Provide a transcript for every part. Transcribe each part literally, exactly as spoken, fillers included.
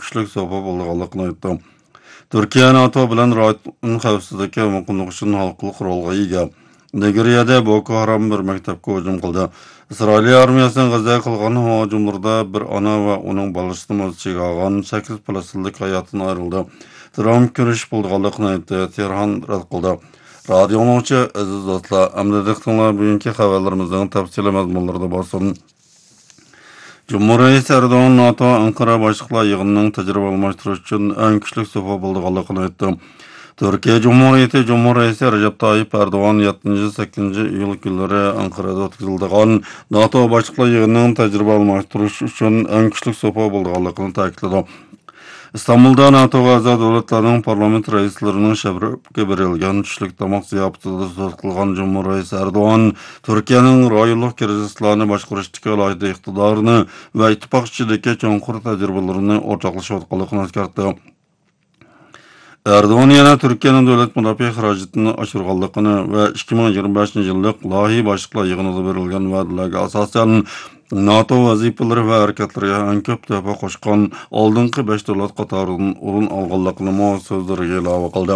kuchlik sopa bo'lganligini aytdi. Turkiya NATO bilan rayon xavfsizligi muqimligi uchun xalqaro qurolga ega. Nigeriyada Boko Haram bir maktabga hujum qildi. Isroil armiyasining G'azoga qilgan hujumlarda bir ona va uning bolasini o'lchiga olgan sakkiz falastinlik hayotdan ayrildi. Trump ko'rish bo'lganligini aytdi. Tehron rad qildi. Radionochi aziz do'stlar, amda diqqatinglar bugungi xabarlarimizning tafsili mazmunlarida bo'lsin. Cumhuriyet Erdoğan NATO Ankara boshliqlar yig'inining tajriba almashtirish uchun eng kuchli so'pa bo'lganligini aytdi. Türkiye Cumhuriyeti Cumhuriyeti Recep Tayyip Erdoğan yettinchi sakkizinchi iyul kunlari Ankara'da o'tkazilgan NATO boshliqlar yig'inining tajriba almashtirish uchun eng kuchli so'pa bo'lganligini ta'kidladi. İstanbul'da NATO a'zo davlatlarning parlament raislarining shabrga berilgan tushlik tomoq ziyofatida so'z qilgan Cumhuriyet Erdoğan Turkiyaning rayonlik krizislarni boshqarishdagi alohida iqtidorini va ittifoqchilikka cho'nqur tajribalarini o'rtoqlashayotganligini eskartdi. Erdoğan yana Türkiye'nin devlet mudofaa xarajatini oshirganligini va ikki ming yigirma beshinchi yillik loyiha boshliqlar yig'inida berilgan va'dalarga asosan NATO vazifalari va harakatlariga eng ko'p to'pa qo'shgan oldingi besh davlat qatoridan o'rin olganligini so'zlariga ilova qildi.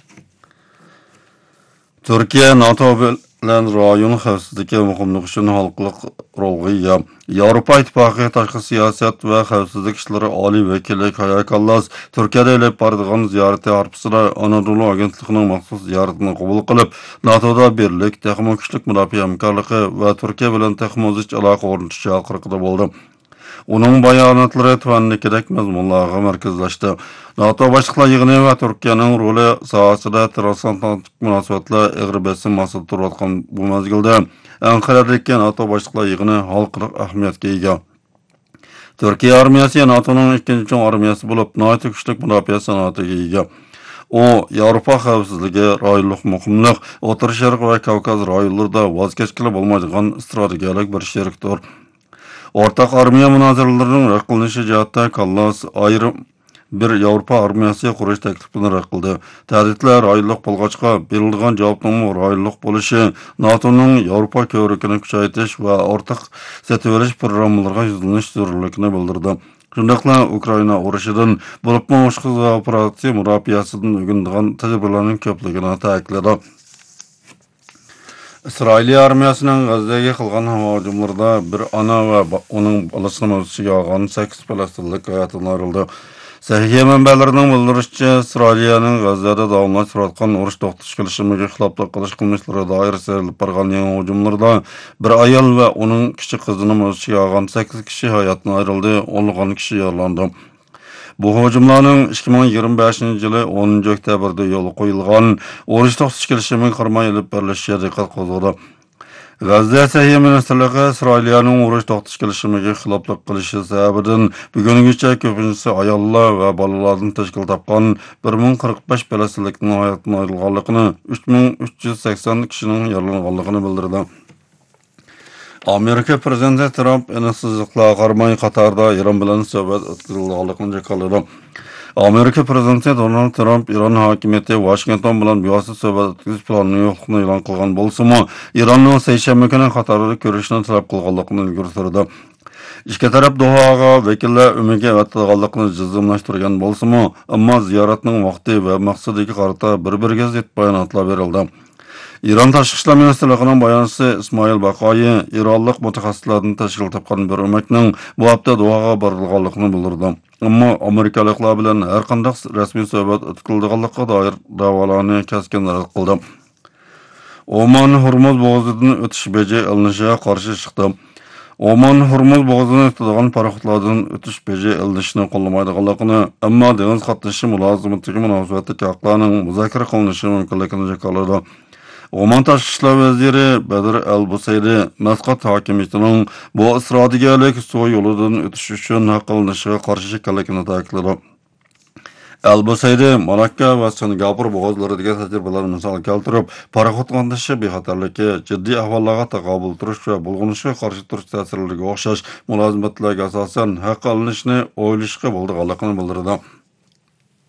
Turkiya NATO bilan rayon xavfsizligi muqimligi uchun xalqaro qurolga ega. Yevropa Ittifoqi tashqi siyosat va xavfsizlik ishlari oliy vakili Kaya Kallas Turkiyada olib boradigan ziyarati arqasida Anadolu agentligining maxsus ziyoratini qabul qilib, NATOda birlik, texnik kuchlik mudofaa hamkorligi va Turkiya bilan texnik aloqa o'rnatish haqida bo'ldi. Uning bayonotlari tuvandagidek mazmunlarga markazlashdi. NATO boshliqlar yig'ini va Turkiyaning roli sohasida transatlantik munosabatlar ig'ir bosim masala turayotgan bu mezgilda Ankaradagi NATO boshliqlar yig'ini xalqaro ahamiyatga ega. Turkiya armiyasi NATOning ikkinchi chong armiyasi bo'lib, NATO kuchli mudofaa sanoatiga ega. O, Yevropa xavfsizligi, rayonlik muqimlik, O'rta Sharq va Kavkaz rayonlarida voz kechgili bo'lmaydigan strategik bir sherikdir. Ortak armiya munozaralarining rad qilinishi jihatda Kallas ayrim bir Yevropa armiyasi qurish taklifini rad qildi. Tahdidlar rayonlik bo'lg'achqa berilgan javobning rayonlik bo'lishi, NATOning Yevropa ko'rikini kuchaytirish va o'rtak sotib olish programmalariga yuzlanish zarurligini bildirdi. Shundaqla Ukraina urushidan bo'libmi boshqa operatsiya murabbiyasidan o'rgangan tajribalarning ko'pligini ta'kidladi. İsrail armiyasining G'azoga qilgan hujumlarida bir ona va uning bolasini o'lchiga olgan sakkiz falastinlik hayotdan ayrildi. Sahiha manbalarining bildirishicha, Isroilning G'azoda davomlashayotgan urush to'xtatish kelishimiga xiloflik qilish qilmishlari doir serilib borgan yangi hujumlarda bir ayol va uning kichik qizini o'lchiga olgan sakkiz kishi hayotdan ayrildi, o'nlagan kishi yaralandi. Bu hujumlarning ikki ming yigirma beshinchi yili o'ninchi oktyabrda yo'l qo'yilgan urush to'xtatish kelishimiga qarmay olib borilishiga diqqat qo'zg'adi. G'azza Sahih ministrligi Isroilning urush to'xtatish kelishimiga xiloflik qilishi sababidan bugungacha ko'pincha ayollar va bolalardan tashkil topgan bir ming qirq besh falastinlikning hayotdan ayrilganligini, uch ming uch yuz sakson kishining yaralanganligini bildirdi. Amerika prezidenti Trump aniqsizliklarga qaramay Qatarda Iran bilan suhbat o'tkazilganligini jaqaladi. Amerika prezidenti Donald Trump Iran hokimiyati Washington bilan bevosita suhbat o'tkazish planini yo'qligini e'lon qilgan bo'lsa-mu, Iranning seshanba kuni Qatarda ko'rishni talab qilganligini ilgari surdi. Ikki taraf Dohaga vakillar umiga vatganligini jizimlashtirgan bo'lsa-mu, ammo ziyoratning vaqti va maqsadiga qarata bir-biriga zid bayonotlar berildi. İran Tashqi ishlar ministrligining bayonchisi Ismoil Baqoyi Ironlik mutaxassislardan tashkil topgan bir o'makning bu hafta Dohaga borilganligini bildirdi. Ammo Amerikaliklar bilan har qanday rasmiy suhbat o'tkazilganligiga doir da'volarni keskin rad qildi. Oman Hormuz bo'g'ozidan o'tish beji ilinishiga qarshi chiqdi. Oman Hormuz bo'g'ozini tutadigan paraxodlardan o'tish beji ilinishini qo'llamaydiganligini, ammo dengiz qatnashi mulozimatiga munosabatli haqlarning muzokara qilinishi mumkinligini jaqaladi. Oman Tashqi ishlar vaziri Badr al-Busayri Masqat hokimiyatining bu strategik suv yo'lidan o'tish uchun haqlanishiga qarshi ekanligini ta'kidladi. Al-Busayri Malakka va Singapur bo'g'ozlaridagi tajribalarni misol keltirib, paraxod qatnashi bexatarligi, jiddiy ahvollarga taqobil turish va bulg'anishga qarshi turish ta'sirlariga o'xshash mulozimatlarga asosan haq olinishni o'ylashga bo'lganligini bildirdi.